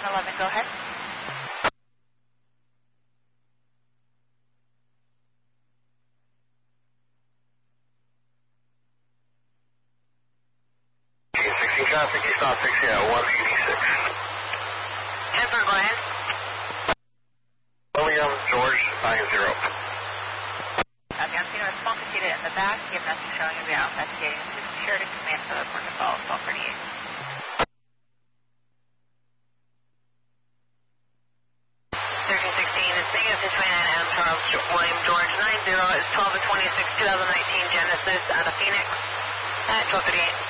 1111, go ahead. Traffic, you stop taxi at 186. 10 go ahead. William George 90. I'm seeing a small computer in the back. You have nothing showing of the out investigating. Please be sure to command for the port of call 1238. 1316 is Vegas 629 Adam Charles William George 90 is 12 26 2019 Genesis out of Phoenix at 1238.